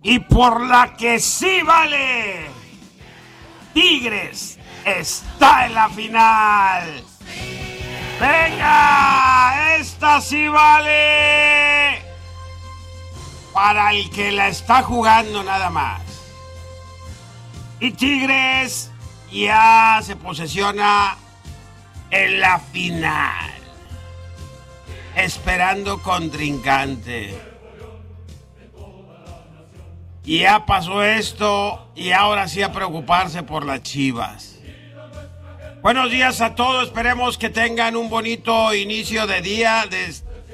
y por la que sí vale. Tigres está en la final. ¡Venga! ¡Esta sí vale! Para el que la está jugando nada más. Y Tigres ya se posesiona en la final. Esperando contrincante. Y ya pasó esto y ahora sí a preocuparse por las Chivas. Buenos días a todos, esperemos que tengan un bonito inicio de día, de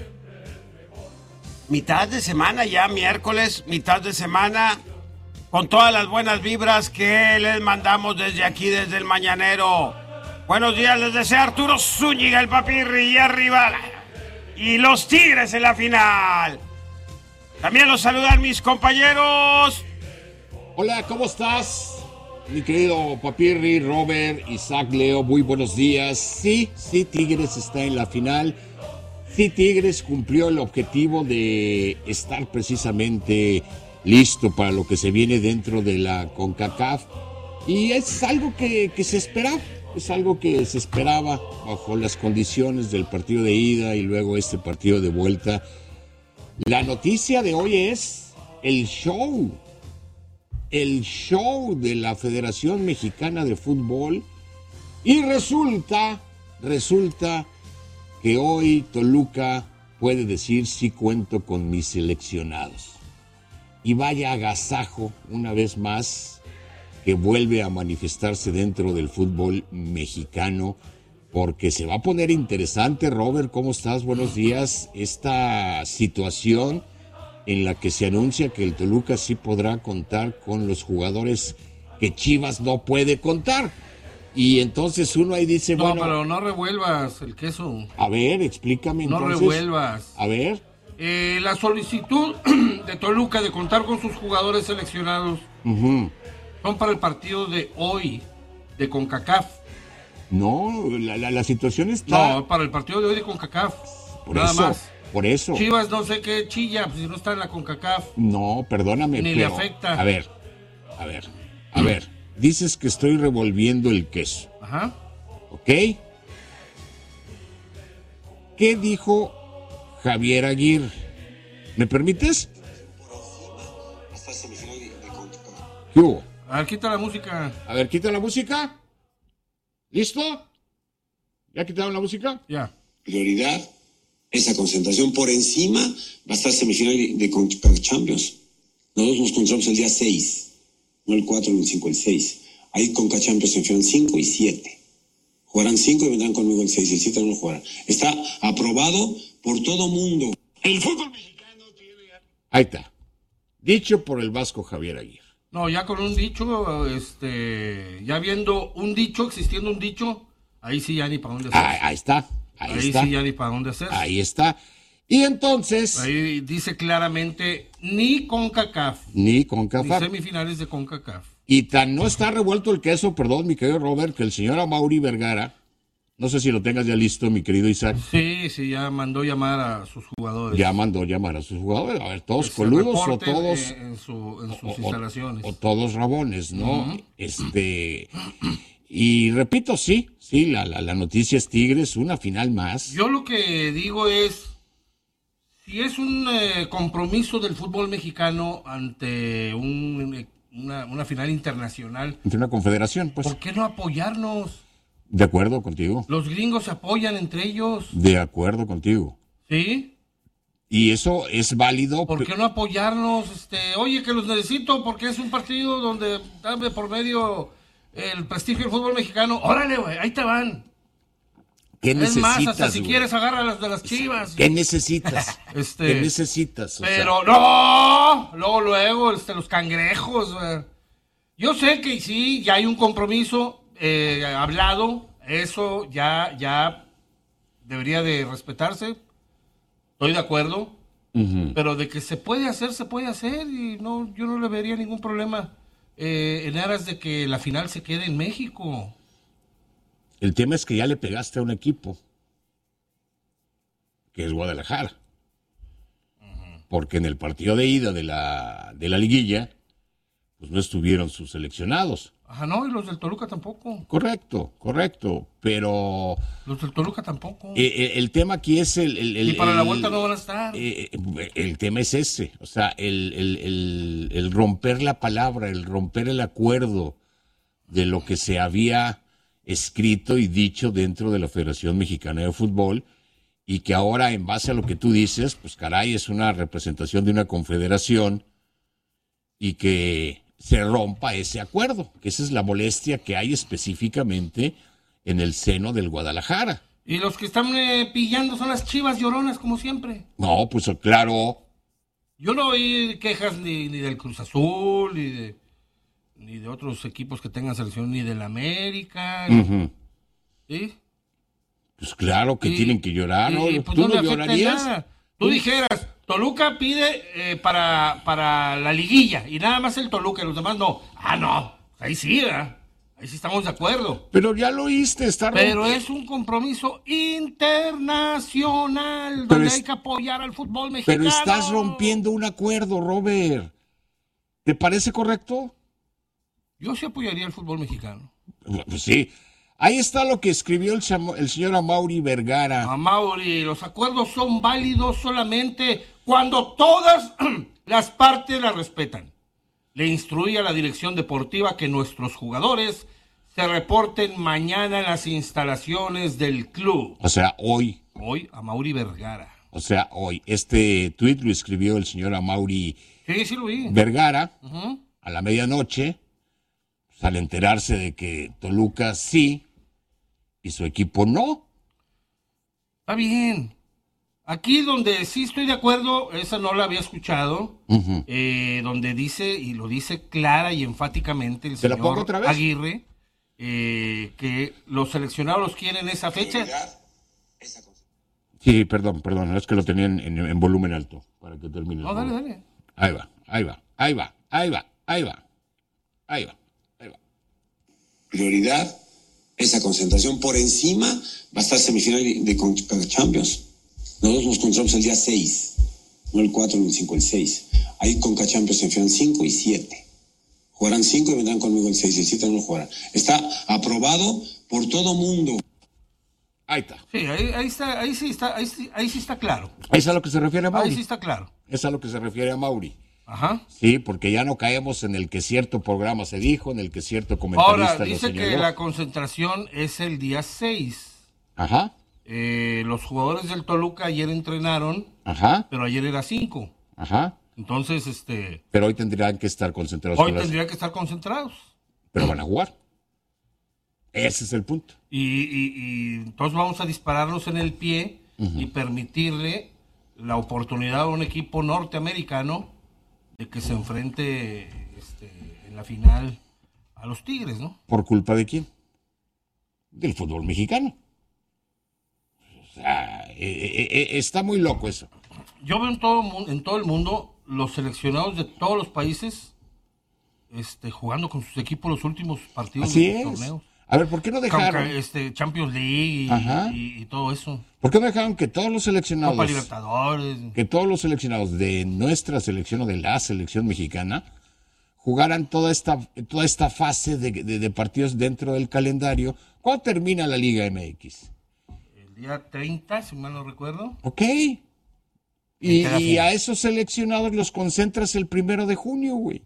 mitad de semana ya, miércoles, mitad de semana, con todas las buenas vibras que les mandamos desde aquí, desde el Mañanero. Buenos días, les desea Arturo Zúñiga, el Papirri, y arriba, y los Tigres en la final. También los saludan mis compañeros. Hola, ¿cómo estás? Mi querido Papirri, Robert, Isaac, Leo, muy buenos días. Sí, Tigres está en la final. Sí, Tigres cumplió el objetivo de estar precisamente listo para lo que se viene dentro de la CONCACAF. Y es algo que se esperaba. Es algo que se esperaba bajo las condiciones del partido de ida y luego este partido de vuelta. La noticia de hoy es el show de la Federación Mexicana de Fútbol, y resulta que hoy Toluca puede decir sí cuento con mis seleccionados. Y vaya agasajo una vez más que vuelve a manifestarse dentro del fútbol mexicano, porque se va a poner interesante. Robert, ¿cómo estás? Buenos días. Esta situación en la que se anuncia que el Toluca sí podrá contar con los jugadores que Chivas no puede contar. Y entonces uno ahí dice, no, bueno... pero no revuelvas el queso. A ver, explícame entonces. No revuelvas. A ver. La solicitud de Toluca de contar con sus jugadores seleccionados son para el partido de hoy, de CONCACAF. No, la situación está... No, para el partido de hoy de CONCACAF. Por nada eso, más. Por eso. Chivas no sé qué chilla, pues si no está en la CONCACAF. No, perdóname, ni pero... le afecta. A ver. Dices que estoy revolviendo el queso. Ajá. ¿Ok? ¿Qué dijo Javier Aguirre? ¿Me permites? ¿Qué hubo? A ver, quita la música. A ver, quita la música. ¿Listo? ¿Ya quitaron la música? Ya. Prioridad, esa concentración por encima va a estar semifinal de CONCACAF Champions. Nosotros nos encontramos el día 6, no el 4, ni el 5, el 6. Ahí CONCACAF Champions se enfrentan 5 y 7. Jugarán 5 y vendrán conmigo el 6, el 7 no lo jugarán. Está aprobado por todo mundo. El fútbol mexicano tiene... Ahí está. Dicho por el vasco Javier Aguirre. No, ya con un dicho, ya viendo un dicho, existiendo un dicho, ahí sí ya ni para dónde hacer. Ahí está. Ahí sí ya ni para dónde hacer. Ahí está. Y entonces... Ahí dice claramente, ni CONCACAF. Ni semifinales de CONCACAF. Y tan no está revuelto el queso, perdón, mi querido Robert, que el señor Amaury Vergara, no sé si lo tengas ya listo, mi querido Isaac. Sí, ya mandó llamar a sus jugadores. Ya mandó llamar a sus jugadores. A ver, ¿todos coludos o todos? En sus instalaciones. O todos rabones, ¿no? Y repito, sí, la noticia es Tigres, una final más. Yo lo que digo es, si es un compromiso del fútbol mexicano ante una final internacional. Ante una confederación, pues. ¿Por qué no apoyarnos? De acuerdo contigo. Los gringos se apoyan entre ellos. De acuerdo contigo. ¿Sí? Y eso es válido. ¿Por qué no apoyarnos? Oye, que los necesito porque es un partido donde dame por medio el prestigio del fútbol mexicano. Órale, güey, ahí te van. ¿Qué necesitas, es más, hasta si quieres agarra las de las Chivas. ¿Qué necesitas? ¿Qué necesitas? Pero no, luego los cangrejos. Yo sé que sí, ya hay un compromiso hablado, eso ya debería de respetarse. Estoy de acuerdo, pero de que se puede hacer y no, yo no le vería ningún problema en aras de que la final se quede en México. El tema es que ya le pegaste a un equipo, que es Guadalajara. porque en el partido de ida de la liguilla, pues no estuvieron sus seleccionados. Ajá, no, y los del Toluca tampoco. Correcto, pero Los del Toluca tampoco. el tema aquí es y para la vuelta no van a estar. el tema es ese, o sea, el romper la palabra, el romper el acuerdo de lo que se había escrito y dicho dentro de la Federación Mexicana de Fútbol, y que ahora, en base a lo que tú dices, pues caray, es una representación de una confederación, y que se rompa ese acuerdo, que esa es la molestia que hay específicamente en el seno del Guadalajara. Y los que están pillando son las Chivas lloronas, como siempre. No, pues claro. Yo no oí quejas ni del Cruz Azul, ni de otros equipos que tengan selección, ni del América. Uh-huh. ¿Sí? Pues claro que tienen que llorar, ¿no? Pues ¿Tú no no le afecta llorarías? nada. Tú dijeras, Toluca pide para la liguilla, y nada más el Toluca, y los demás no. Ah, no, ahí sí, ¿verdad? Ahí sí estamos de acuerdo. Pero ya lo oíste, Pero es un compromiso internacional donde hay que apoyar al fútbol mexicano. Pero estás rompiendo un acuerdo, Robert. ¿Te parece correcto? Yo sí apoyaría al fútbol mexicano. Pues sí. Ahí está lo que escribió el señor Amaury Vergara. Amaury, los acuerdos son válidos solamente cuando todas las partes la respetan. Le instruye a la dirección deportiva que nuestros jugadores se reporten mañana en las instalaciones del club. O sea, hoy. Hoy, Amaury Vergara. O sea, hoy. Este tuit lo escribió el señor Amaury Sí, lo vi. Vergara. Uh-huh. A la medianoche, pues, al enterarse de que Toluca sí y su equipo no. Está bien. Aquí donde sí estoy de acuerdo, esa no la había escuchado, Uh-huh. donde dice, y lo dice clara y enfáticamente el ¿Te la pongo señor otra vez? Aguirre, que los seleccionados los quieren esa fecha. Sí, perdón, es que lo tenía en volumen alto para que termine. No, dale. Ahí va. Prioridad, esa concentración. Por encima va a estar semifinal de Concachampions. Nosotros nos encontramos el día 6, no el 4, ni el 5, el 6. Ahí Concachampions se enfrentan 5 y 7. Jugarán 5 y vendrán conmigo el 6, el 7 no lo jugarán. Está aprobado por todo mundo. Ahí está. Sí, ahí sí está claro. Es a lo que se refiere a Mauri. Ahí sí está claro. Es a lo que se refiere a Mauri. Ajá. Sí, porque ya no caemos en el que cierto programa se dijo, en el que cierto comentarista Ahora, dice lo señaló. que la concentración es el día 6. Ajá. Los jugadores del Toluca ayer entrenaron, Ajá. pero ayer era 5. Ajá. Entonces, Pero hoy tendrían que estar concentrados. hoy tendrían que estar concentrados. Pero van a jugar. Ese es el punto. Y entonces vamos a dispararnos en el pie y permitirle la oportunidad a un equipo norteamericano de que se enfrente en la final a los Tigres, ¿no? ¿Por culpa de quién? Del fútbol mexicano. O sea, está muy loco eso. Yo veo en todo el mundo los seleccionados de todos los países jugando con sus equipos los últimos partidos Así de es. los torneos. A ver, ¿por qué no dejaron? Champions League y todo eso. ¿Por qué no dejaron que todos los seleccionados, Copa Libertadores. que todos los seleccionados de nuestra selección o de la selección mexicana jugaran toda esta fase de partidos dentro del calendario? ¿Cuándo termina la Liga MX? El día 30, si mal no recuerdo. Ok. Y a esos seleccionados los concentras el 1 de junio, güey.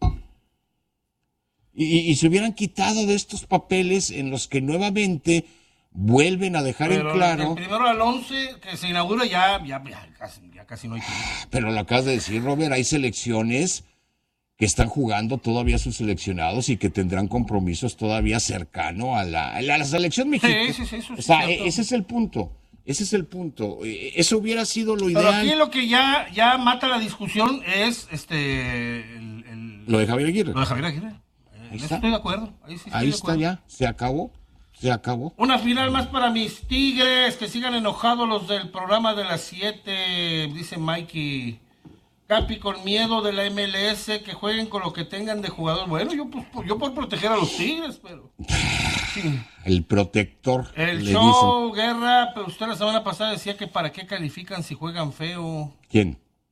Y se hubieran quitado de estos papeles en los que nuevamente vuelven a dejar en claro. El 1 al 11 que se inaugura ya casi no hay tiempo. Pero lo acabas de decir, Robert, hay selecciones que están jugando todavía sus seleccionados y que tendrán compromisos todavía cercano a la selección mexicana. Sí, eso o sea, cierto. ese es el punto. Eso hubiera sido lo Pero ideal. aquí lo que ya mata la discusión es Lo de Javier Aguirre. Lo de Javier Aguirre. Ahí En está. eso estoy de acuerdo. Ahí sí estoy Ahí de está acuerdo. ya, se acabó. Una final más para mis Tigres, que sigan enojados los del programa de las 7, dice Mikey. Capi, con miedo de la MLS, que jueguen con lo que tengan de jugador. Bueno, yo por proteger a los Tigres, pero... El protector. El le show, Guerra, pero usted la semana pasada decía que para qué califican si juegan feo. dicen. ¿Quién?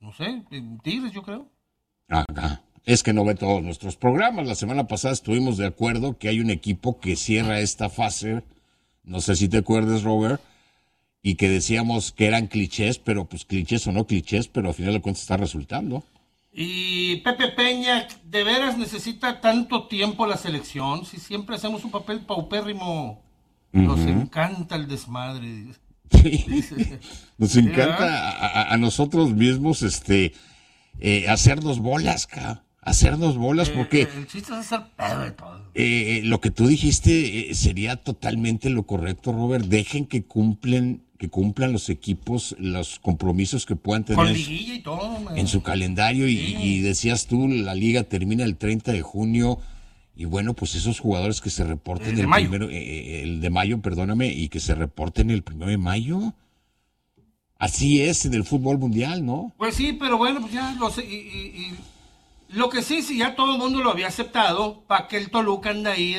No sé, Tigres, yo creo. Acá. Es que no ve todos nuestros programas. La semana pasada estuvimos de acuerdo que hay un equipo que cierra esta fase. No sé si te acuerdas, Robert, y que decíamos que eran clichés, pero pues clichés o no clichés, pero al final de cuentas está resultando. Y Pepe Peña, ¿de veras necesita tanto tiempo la selección? Si siempre hacemos un papel paupérrimo. Nos encanta el desmadre. Sí. Nos encanta a nosotros mismos hacernos bolas, hacernos bolas, porque el chiste es hacer pedo de todo. Lo que tú dijiste sería totalmente lo correcto, Robert. Dejen que cumplan los equipos los compromisos que puedan tener con liguilla y todo, man. En su calendario. Sí. Y decías tú, la liga termina el 30 de junio. Y bueno, pues esos jugadores que se reporten el de mayo, perdóname, y que se reporten el 1 de mayo. Así es en el fútbol mundial, ¿no? Pues sí, pero bueno, pues ya lo sé. Lo que sí, ya todo el mundo lo había aceptado, para que el Toluca anda ahí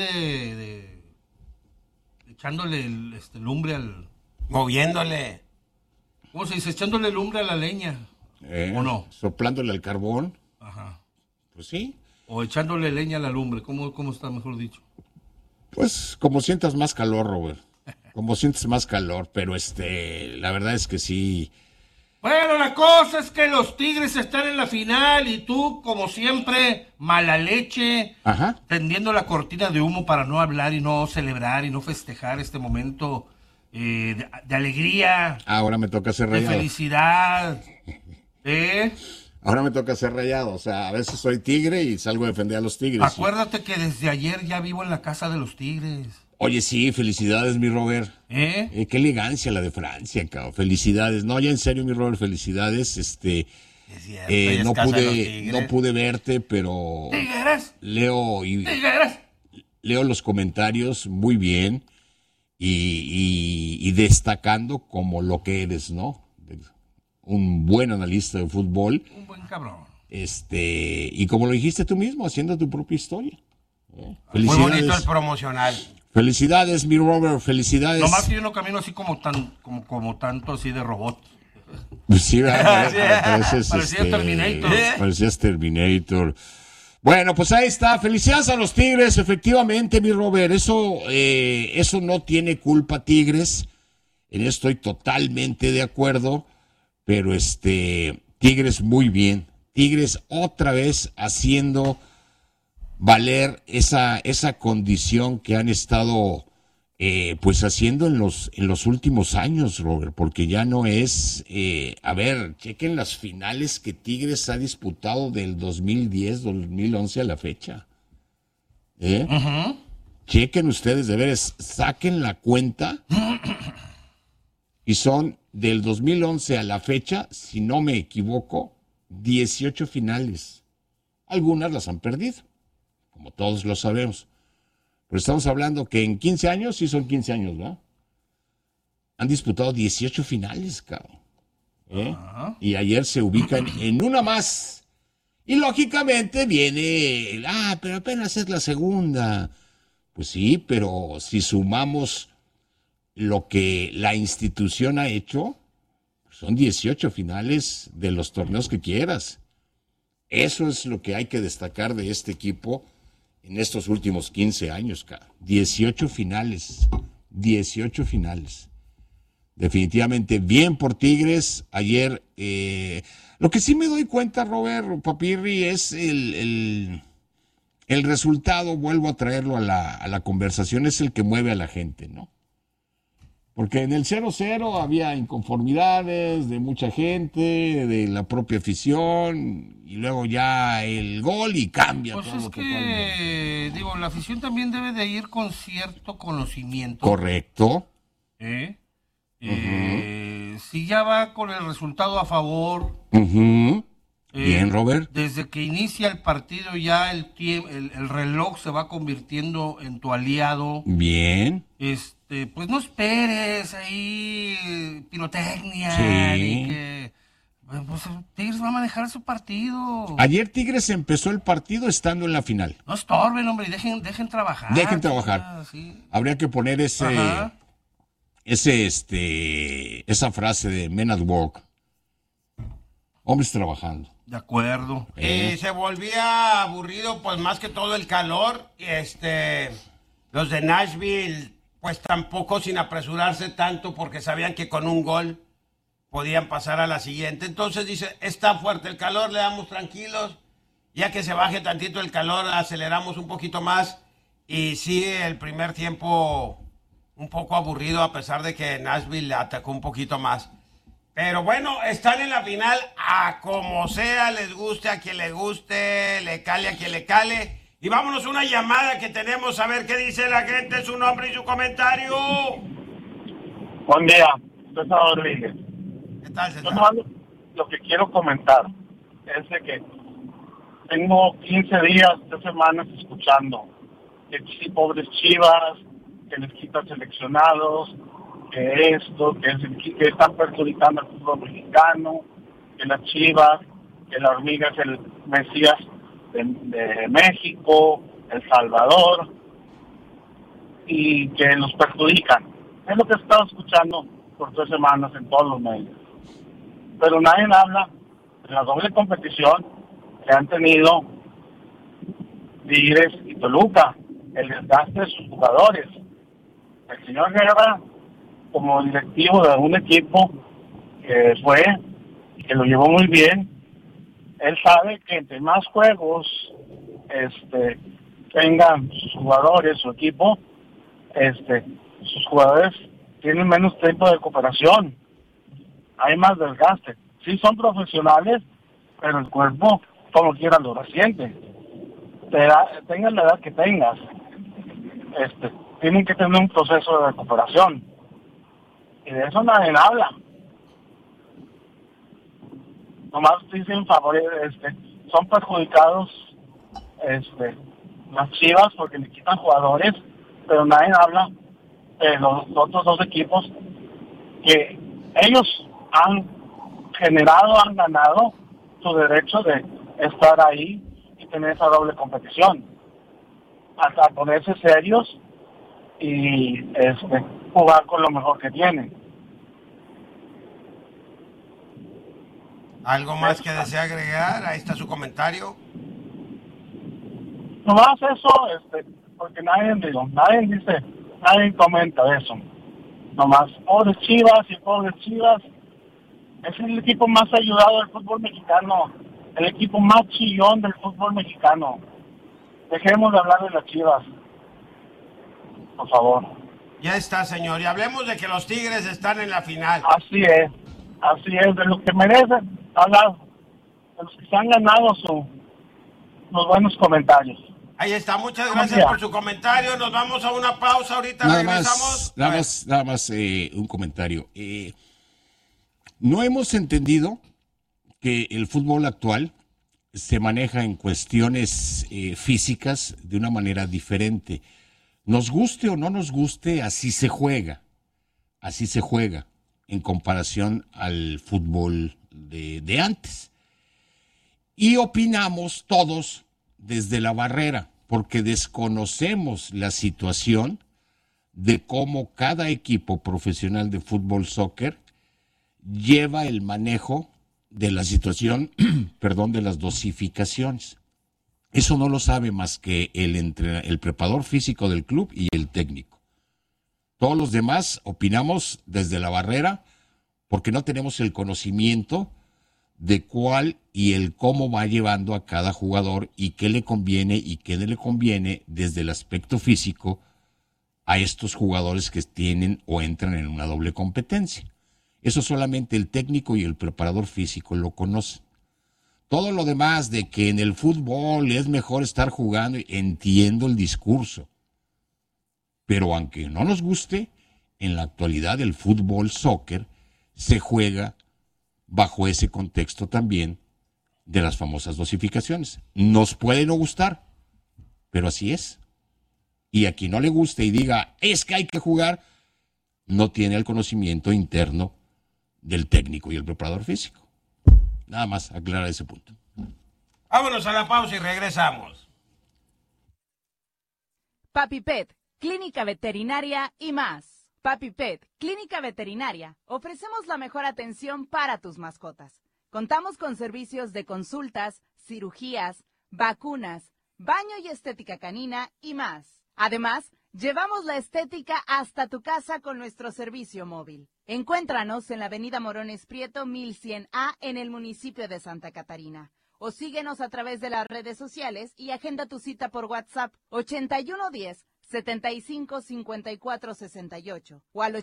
echándole lumbre al... Moviéndole. ¿Cómo se dice? Echándole lumbre a la leña. ¿O no? Soplándole al carbón. Ajá. Pues sí. O echándole leña a la lumbre. ¿Cómo está mejor dicho? Pues como sientas más calor, Robert. Como sientes más calor, pero la verdad es que sí. Bueno, la cosa es que los Tigres están en la final y tú, como siempre, mala leche, Ajá. tendiendo la cortina de humo para no hablar y no celebrar y no festejar este momento de alegría, Ahora me toca ser de rayado. felicidad. Ahora me toca ser rayado. O sea, a veces soy tigre y salgo a defender a los tigres. Acuérdate que desde ayer ya vivo en la casa de los Tigres. Oye, sí, felicidades, mi Robert. Qué elegancia la de Francia, cabrón. Felicidades. No, ya en serio, mi Robert, felicidades. Es cierto, No pude verte, pero ¡Tigres! leo ¡Tigres! los comentarios muy bien y destacando como lo que eres, ¿no? Un buen analista de fútbol. Un buen cabrón. Y como lo dijiste tú mismo, haciendo tu propia historia. Muy Felicidades. bonito el promocional. Felicidades, mi Robert, felicidades. Nomás que yo no camino así como tanto así de robot. Sí, Parecía Terminator. Parecías Terminator. Bueno, pues ahí está. Felicidades a los Tigres, efectivamente, mi Robert. Eso no tiene culpa, Tigres. En eso estoy totalmente de acuerdo. Pero Tigres muy bien. Tigres otra vez haciendo valer esa condición que han estado pues haciendo en los últimos años, Robert, porque ya no es, chequen las finales que Tigres ha disputado del 2010, 2011 a la fecha. Chequen ustedes, de veras, saquen la cuenta y son del 2011 a la fecha, si no me equivoco, 18 finales. Algunas las han perdido, como todos lo sabemos. Pero estamos hablando que en 15 años, sí son 15 años, ¿verdad? Han disputado 18 finales, cabrón. Y ayer se ubican en una más. Y lógicamente viene, pero apenas es la segunda. Pues sí, pero si sumamos lo que la institución ha hecho, son 18 finales de los torneos que quieras. Eso es lo que hay que destacar de este equipo en estos últimos 15 años, cara. 18 finales. 18 finales. Definitivamente bien por Tigres. Ayer, lo que sí me doy cuenta, Robert Papirri, es el resultado, vuelvo a traerlo a la conversación, es el que mueve a la gente, ¿no? Porque en el 0-0 había inconformidades de mucha gente, de la propia afición, y luego ya el gol y cambia pues todo. Es que, la afición también debe de ir con cierto conocimiento. Correcto. Si ya va con el resultado a favor. Bien, Robert. Desde que inicia el partido ya el reloj se va convirtiendo en tu aliado. Bien. Pues no esperes ahí pirotecnia. Sí. Y que, pues Tigres va a manejar su partido. Ayer Tigres empezó el partido estando en la final. No estorben, hombre, y dejen trabajar. Dejen trabajar. Sí. Habría que poner esa frase de Men at Work. hombres trabajando. De acuerdo. Y se volvía aburrido, pues más que todo el calor. Los de Nashville, pues tampoco sin apresurarse tanto, porque sabían que con un gol podían pasar a la siguiente. Entonces dice, está fuerte el calor, le damos tranquilos. Ya que se baje tantito el calor, aceleramos un poquito más. Y sí, el primer tiempo un poco aburrido, a pesar de que Nashville atacó un poquito más. Pero bueno, están en la final, a como sea, les guste a quien le guste, le cale a quien le cale. Y vámonos a una llamada que tenemos a ver qué dice la gente, su nombre y su comentario. Buen día, César Rodríguez. ¿Qué tal, César? Yo lo que quiero comentar es de que tengo 15 días, 3 semanas escuchando que sí, pobres Chivas, que les quitan seleccionados, que esto, que están perjudicando al fútbol mexicano, que las Chivas, que la hormiga es el Mesías de México, El Salvador, y que los perjudican. Es lo que he estado escuchando por 3 semanas en todos los medios. Pero nadie habla de la doble competición que han tenido Tigres y Toluca, el desgaste de sus jugadores. El señor Guerra, como directivo de un equipo que fue y que lo llevó muy bien, él sabe que entre más juegos tengan sus jugadores, su equipo, sus jugadores tienen menos tiempo de recuperación, hay más desgaste. Sí son profesionales, pero el cuerpo, como quiera, lo resiente. Tengas la edad que tengas, tienen que tener un proceso de recuperación. Y de eso nadie habla. Nomás dicen son perjudicados las Chivas porque le quitan jugadores, pero nadie habla de los otros 2 equipos que ellos han ganado su derecho de estar ahí y tener esa doble competición, hasta ponerse serios y jugar con lo mejor que tienen. ¿Algo más que desea agregar? Ahí está su comentario. Nomás eso, porque nadie comenta de eso. Nomás, pobres Chivas. Es el equipo más ayudado del fútbol mexicano, el equipo más chillón del fútbol mexicano. Dejemos de hablar de las Chivas, por favor. Ya está, señor. Y hablemos de que los Tigres están en la final. Así es, de lo que merecen hablar, de los que se han ganado los buenos comentarios. Ahí está, muchas gracias por su comentario. Nos vamos a una pausa, ahorita regresamos. Nada más un comentario. No hemos entendido que el fútbol actual se maneja en cuestiones físicas de una manera diferente. Nos guste o no nos guste, así se juega en comparación al fútbol de antes. Y opinamos todos desde la barrera, porque desconocemos la situación de cómo cada equipo profesional de fútbol soccer lleva el manejo de la situación, de las dosificaciones. Eso no lo sabe más que el preparador físico del club y el técnico. Todos los demás opinamos desde la barrera porque no tenemos el conocimiento de cuál y el cómo va llevando a cada jugador y qué le conviene y qué no le conviene desde el aspecto físico a estos jugadores que tienen o entran en una doble competencia. Eso solamente el técnico y el preparador físico lo conocen. Todo lo demás de que en el fútbol es mejor estar jugando, entiendo el discurso. Pero aunque no nos guste, en la actualidad el fútbol soccer se juega bajo ese contexto también de las famosas dosificaciones. Nos puede no gustar, pero así es. Y a quien no le guste y diga, es que hay que jugar, no tiene el conocimiento interno del técnico y el preparador físico. Nada más aclarar ese punto. Vámonos a la pausa y regresamos. Papi Pet, Clínica Veterinaria y más. Papi Pet, Clínica Veterinaria. Ofrecemos la mejor atención para tus mascotas. Contamos con servicios de consultas, cirugías, vacunas, baño y estética canina y más. Además, llevamos la estética hasta tu casa con nuestro servicio móvil. Encuéntranos en la avenida Morones Prieto 1100A en el municipio de Santa Catarina. O síguenos a través de las redes sociales y agenda tu cita por WhatsApp 8110-755468 o al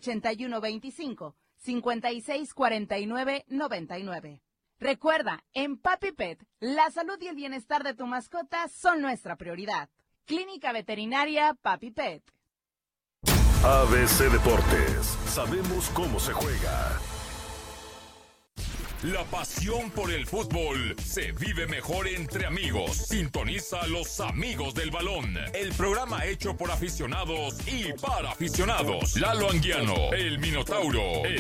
8125-564999. Recuerda, en Papi Pet, la salud y el bienestar de tu mascota son nuestra prioridad. Clínica Veterinaria Papi Pet. ABC Deportes, sabemos cómo se juega. La pasión por el fútbol se vive mejor entre amigos. Sintoniza a Los Amigos del Balón, el programa hecho por aficionados y para aficionados. Lalo Anguiano, el Minotauro, el